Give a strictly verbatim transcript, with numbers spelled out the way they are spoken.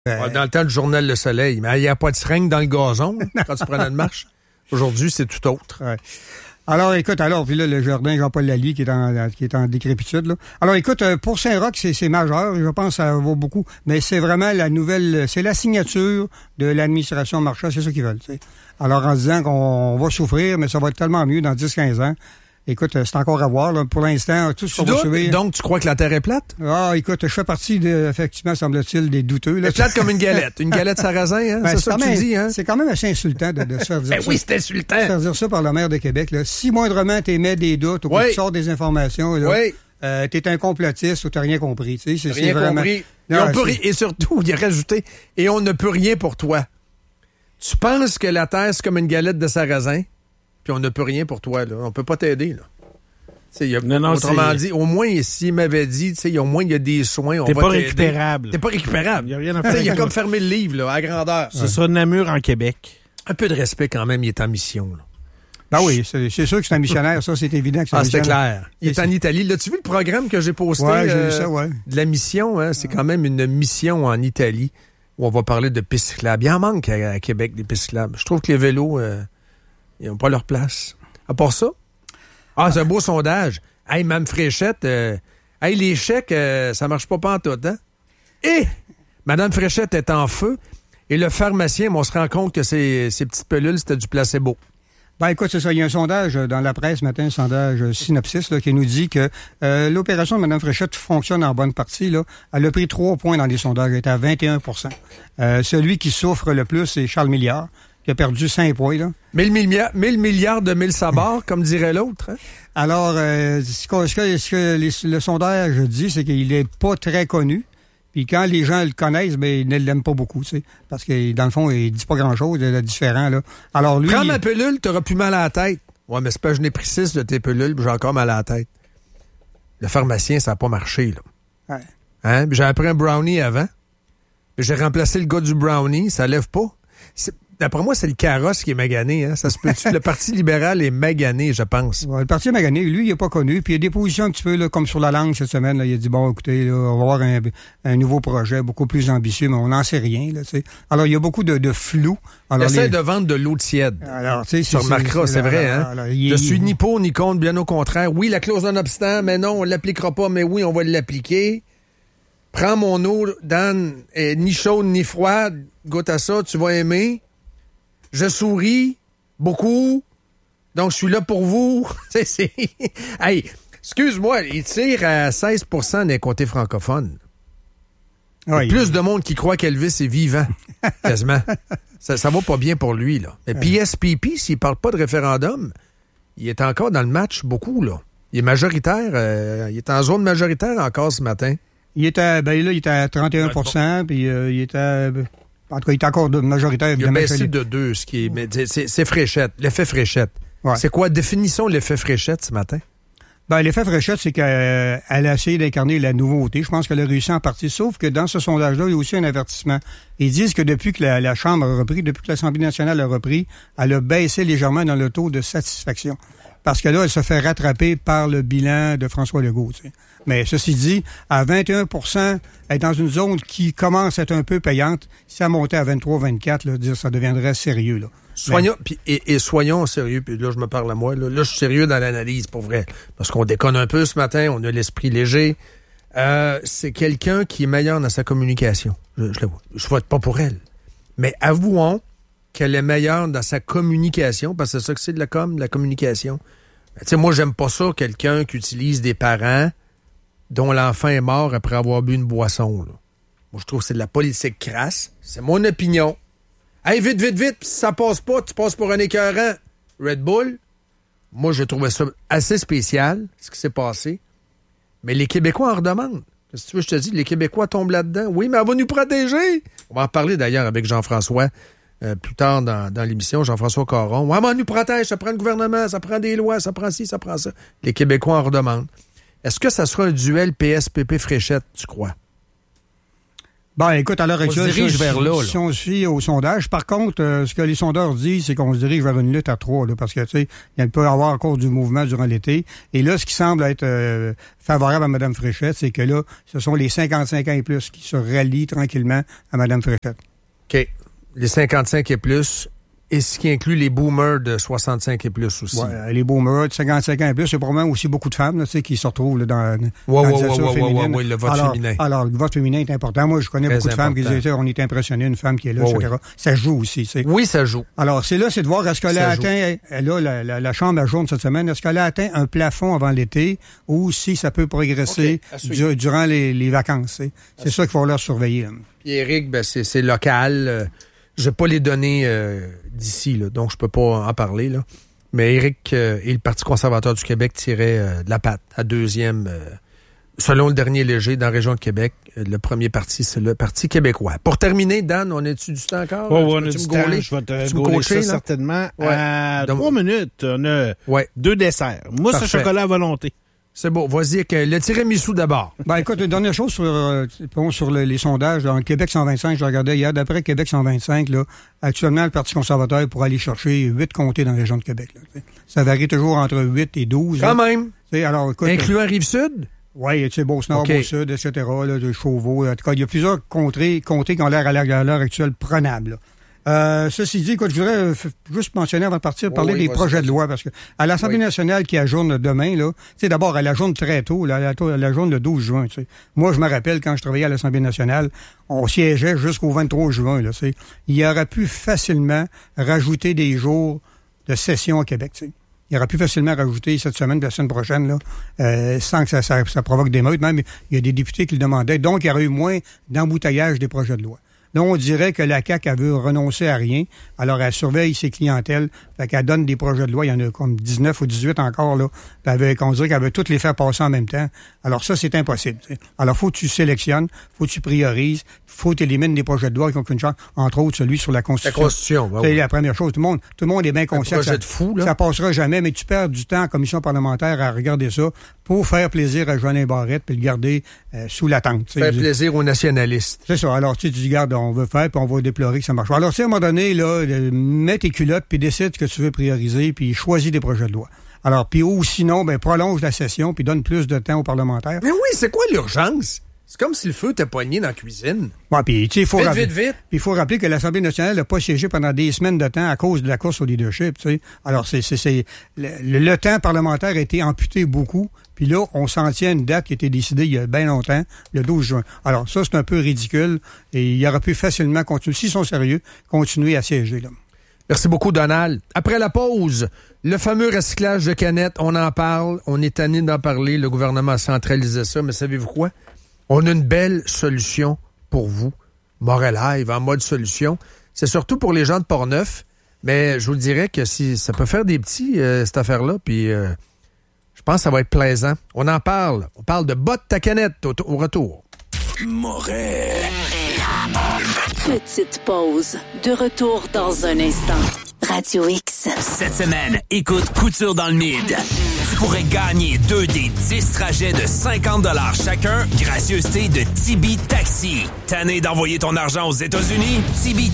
Euh... Dans le temps du journal Le Soleil, mais il n'y a pas de seringue dans le gazon quand tu prenais une marche. Aujourd'hui, c'est tout autre. Ouais. Alors, écoute, alors, puis là, le jardin Jean-Paul Lallier qui est en, qui est en décrépitude, là. Alors, écoute, pour Saint-Roch, c'est, c'est majeur. Je pense que ça vaut beaucoup. Mais c'est vraiment la nouvelle, c'est la signature de l'administration Marchand. C'est ça qu'ils veulent, tu sais. Alors, en disant qu'on va souffrir, mais ça va être tellement mieux dans dix à quinze ans. Écoute, c'est encore à voir, là. Pour l'instant, tout ce qu'on va subir. Donc, tu crois que la Terre est plate? Ah, écoute, je fais partie, de, effectivement, semble-t-il, des douteux, là. Elle est plate comme une galette. Une galette sarrasin, hein? Ben, c'est, c'est ça que même, tu dis, hein? C'est quand même assez insultant de, de se faire dire ben ça. oui, c'est insultant. Se faire dire ça par la maire de Québec, là. Si moindrement t'émets des doutes ou que oui. tu sors des informations, là. Oui. Euh, t'es un complotiste ou t'as rien compris, tu sais. C'est, rien c'est vraiment... compris. Non, et, on peut c'est... ri... et surtout, il a rajouté, et on ne peut rien pour toi. Tu penses que la Terre, c'est comme une galette de sarrasin, puis on ne peut rien pour toi, là. On peut pas t'aider, là. Y a, non, non, autrement c'est... dit, au moins, s'il m'avait dit, au moins, il y a des soins. On T'es va pas t'aider. récupérable. T'es pas récupérable. Il y a rien à faire. Il a comme fermé le livre, là, à grandeur. Ce ouais. sera Namur en Québec. Un peu de respect quand même, il est en mission, là. Ben oui, c'est, c'est sûr que c'est un missionnaire, ça, c'est évident que c'est ah, un missionnaire. Ah, c'était clair. Il est, est en Italie. L'as-tu vu le programme que j'ai posté? Ouais, j'ai euh, vu ça, ouais. De la mission, hein? C'est quand même une mission en Italie où on va parler de pistes cyclables. Il en manque à, à Québec, des pistes cyclables. Je trouve que les vélos, euh, ils n'ont pas leur place. À part ça, ah, c'est un beau sondage. Hey, Mme Fréchette, euh, hey, les chèques, euh, ça marche pas pantoute, hein? Et Mme Fréchette est en feu. Et le pharmacien, on se rend compte que ces, ces petites pelules, c'était du placebo. Ben écoute, c'est ça. Il y a un sondage dans la presse ce matin, un sondage Synopsis, là, qui nous dit que euh, l'opération de Mme Fréchette fonctionne en bonne partie. Là. Elle a pris trois points dans les sondages. Elle est à vingt et un pour cent. Euh, celui qui souffre le plus, c'est Charles Milliard, qui a perdu cinq points. Là. Mille milliards, mille milliards de mille sabords, comme dirait l'autre. Hein? Alors, euh, ce que, ce que, ce que les, le sondage dit, c'est qu'il n'est pas très connu. Puis quand les gens le connaissent, ben ils ne l'aiment pas beaucoup, tu sais, parce que dans le fond, il dit pas grand-chose de différent là. Alors lui, prends il... ma pilule, t'auras plus mal à la tête. Ouais, mais c'est pas je n'ai pris six de tes pilules, puis j'ai encore mal à la tête. Le pharmacien, ça n'a pas marché là. Ouais. Hein? Puis j'ai pris un brownie avant. Puis j'ai remplacé le gars du brownie, ça lève pas. C'est... D'après moi, c'est le carrosse qui est magané. Hein? Ça se peut-tu? Le Parti libéral est magané, je pense. Ouais, le Parti est magané. Lui, il n'est pas connu. Puis il y a des positions un petit peu là, comme sur la langue cette semaine. Là. Il a dit, bon, écoutez, là, on va avoir un, un nouveau projet beaucoup plus ambitieux, mais on n'en sait rien. Là, alors, il y a beaucoup de, de flou. Alors, il essaie les... de vendre de l'eau tiède. Alors, tu sais, tu remarqueras, c'est, c'est vrai. Hein? Alors, il, je suis ni pour ni contre, bien au contraire. Oui, la clause non-obstant, mais non, on ne l'appliquera pas, mais oui, on va l'appliquer. Prends mon eau, Dan, eh, ni chaude ni froide, goûte à ça, tu vas aimer. Je souris beaucoup, donc je suis là pour vous. c'est, c'est... Hey, excuse-moi, il tire à seize pour cent des côtés francophones. Il y a plus de monde qui croit qu'Elvis est vivant, quasiment. ça, ça va pas bien pour lui, là. Mais P S P P, s'il parle pas de référendum, il est encore dans le match beaucoup, là. Il est majoritaire, euh, il est en zone majoritaire encore ce matin. Il est à, ben là, il est à trente et un pour cent, ouais, bon. Puis euh, il est à... En tout cas, il est encore de majoritaire. Il a baissé de deux, ce qui est... Mais c'est, c'est Fréchette, l'effet Fréchette. Ouais. C'est quoi? Définissons l'effet Fréchette ce matin. Ben, l'effet Fréchette, c'est qu'elle a essayé d'incarner la nouveauté. Je pense qu'elle a réussi en partie. Sauf que dans ce sondage-là, il y a aussi un avertissement. Ils disent que depuis que la, la Chambre a repris, depuis que l'Assemblée nationale a repris, elle a baissé légèrement dans le taux de satisfaction. Parce que là, elle se fait rattraper par le bilan de François Legault, tu sais. Mais ceci dit, à vingt et un pour cent, elle est dans une zone qui commence à être un peu payante. Si ça montait à vingt-trois vingt-quatre, là, dire, ça deviendrait sérieux. Là. Soyons, Mais... pis, et, et soyons sérieux, puis là, je me parle à moi. Là, là je suis sérieux dans l'analyse, pour vrai. Parce qu'on déconne un peu ce matin, on a l'esprit léger. Euh, c'est quelqu'un qui est meilleur dans sa communication. Je, je, je vote pas pour elle. Mais avouons qu'elle est meilleure dans sa communication, parce que c'est ça que c'est de la com, de la communication. Tu sais, moi, j'aime pas ça, quelqu'un qui utilise des parents dont l'enfant est mort après avoir bu une boisson. Là. Moi, je trouve que c'est de la politique crasse. C'est mon opinion. Hey, vite, vite, vite, si ça passe pas, tu passes pour un écœurant. Red Bull, moi, je trouvais ça assez spécial, ce qui s'est passé. Mais les Québécois en redemandent. Qu'est-ce que tu veux, je te dis, les Québécois tombent là-dedans. Oui, mais elle va nous protéger. On va en parler d'ailleurs avec Jean-François euh, plus tard dans, dans l'émission, Jean-François Caron. Ouais, mais elle nous protège, ça prend le gouvernement, ça prend des lois, ça prend ci, ça prend ça. Les Québécois en redemandent. Est-ce que ça sera un duel P S P P Fréchette, tu crois? Ben, écoute, à l'heure actuelle, on se dirige si, vers là, là. Si on se fie au sondage, par contre, euh, ce que les sondeurs disent, c'est qu'on se dirige vers une lutte à trois, là, parce que, tu sais, il peut y avoir encore du mouvement durant l'été. Et là, ce qui semble être euh, favorable à Mme Fréchette, c'est que là, ce sont les cinquante-cinq ans et plus qui se rallient tranquillement à Mme Fréchette. OK. Les cinquante-cinq et plus, et ce qui inclut les boomers de soixante-cinq et plus aussi. Ouais, les boomers de cinquante-cinq ans et plus, c'est probablement aussi beaucoup de femmes, là, tu sais, qui se retrouvent là, dans Ouais, la ouais, candidature ouais, ouais, féminine. ouais, ouais, le vote alors, féminin. Alors, le vote féminin est important. Moi, je connais Très beaucoup de femmes qui important. disaient, on est impressionné, une femme qui est là, Ouais, et cetera. oui. Ça joue aussi, tu sais. Oui, ça joue. Alors, c'est là, c'est de voir est-ce qu'elle Ça a joue. atteint, elle, là, la, la, la Chambre à journée cette semaine, est-ce qu'elle a atteint un plafond avant l'été ou si ça peut progresser OK, à suivre. du- durant les, les vacances. C'est, c'est ça qu'il faut leur surveiller. Là. Puis Éric, ben, c'est, c'est local. Euh, je n'ai pas les données euh, d'ici, là, donc je peux pas en parler. Là. Mais Éric euh, et le Parti conservateur du Québec tiraient euh, de la patte à deuxième, euh, selon le dernier léger dans la région de Québec. Euh, le premier parti, c'est le Parti québécois. Pour terminer, Dan, on est-tu du temps encore? Ouais, Tu ouais, on a peux-tu du me temps. gauler? Je vais te Tu me gauler coacher, ça là? certainement. Ouais. À Donc- trois minutes, on a Ouais, deux desserts. Mousse Parfait. au chocolat à volonté. c'est beau. Vas-y avec euh, le tiramisu d'abord. Ben, écoute, une dernière chose sur, euh, bon, sur le- les sondages. Dans le Québec cent vingt-cinq, je regardais hier, d'après Québec cent vingt-cinq, là, actuellement, le Parti conservateur pourrait aller chercher huit comtés dans la région de Québec. Là, t'sais. Ça varie toujours entre huit et douze. Quand là. même. T'sais, alors, écoute, Incluant Rive-Sud? oui, tu sais, Beauce-Nord, OK. Beauce-Sud, et cetera, là, de Chauveau. En tout cas, il y a plusieurs contrées, comtés qui ont l'air à l'heure, à l'heure actuelle prenables. là. Euh, ceci dit, écoute, je voudrais euh, f- juste mentionner avant de partir, parler oui, des vas-y, projets vas-y. de loi, parce que à l'Assemblée Oui. nationale qui ajourne demain, là, tu sais, d'abord, elle ajourne très tôt, là, elle, elle ajourne le douze juin, tu sais. Moi, je me rappelle, quand je travaillais à l'Assemblée nationale, on siégeait jusqu'au vingt-trois juin, là, tu sais. Il aurait pu facilement rajouter des jours de session au Québec, tu sais. Il aurait pu facilement rajouter cette semaine, la semaine prochaine, là, euh, sans que ça, ça, ça provoque des meutes. Même, il y a des députés qui le demandaient. Donc, il y aurait eu moins d'embouteillage des projets de loi. Là, on dirait que la C A Q, elle veut renoncer à rien. Alors, elle surveille ses clientèles. Fait qu'elle donne des projets de loi. Il y en a comme dix-neuf ou dix-huit encore, là. Puis elle veut, qu'on dirait qu'elle veut toutes les faire passer en même temps. Alors, ça, c'est impossible. T'sais. Alors, faut que tu sélectionnes, faut que tu priorises, faut que tu élimines des projets de loi qui n'ont qu'une chance. Entre autres, celui sur la La Constitution. Constitution. ben C'est oui. la première chose. Tout le monde, tout le monde est bien conscient que projet ça, de fou, là. ça passera jamais, mais tu perds du temps en commission parlementaire à regarder ça pour faire plaisir à Jeanin Barrette puis le garder euh, sous la tente. tu sais. Fait plaisir aux nationalistes. C'est ça. Alors, tu sais, tu dis, regarde, on veut faire, puis on va déplorer que ça marche pas. Alors, tu sais, à un moment donné, là, euh, mets tes culottes, puis décide ce que tu veux prioriser, puis choisis des projets de loi. Alors, puis ou sinon, ben prolonge la session, puis donne plus de temps aux parlementaires. Mais oui, c'est quoi l'urgence? C'est comme si le feu était poigné dans la cuisine. Ouais, puis tu sais, il faut Vite, rappeler- vite, vite. puis il faut rappeler que l'Assemblée nationale n'a pas siégé pendant des semaines de temps à cause de la course au leadership, tu sais. Alors, c'est, c'est, c'est le, le temps parlementaire a été amputé beaucoup. Puis là, on s'en tient à une date qui a été décidée il y a bien longtemps, le douze juin. Alors, ça, c'est un peu ridicule. Et il aurait pu facilement continuer, s'ils sont sérieux, continuer à siéger, là. Merci beaucoup, Donald. Après la pause, le fameux recyclage de canettes, on en parle. On est tanné d'en parler. Le gouvernement a centralisé ça. Mais savez-vous quoi? On a une belle solution pour vous. Morel Live en mode solution. C'est surtout pour les gens de Portneuf. Mais je vous le dirais que si ça peut faire des petits, euh, cette affaire-là. Puis euh, je pense que ça va être plaisant. On en parle. On parle de botte ta canette au, au retour. Morel. Petite pause. De retour dans un instant. Radio X. Cette semaine, écoute Couture dans le Mid. Tu pourrais gagner deux des dix trajets de cinquante dollars chacun, gracieuseté de Tibi Taxi. Tanné d'envoyer ton argent aux États-Unis? Tibi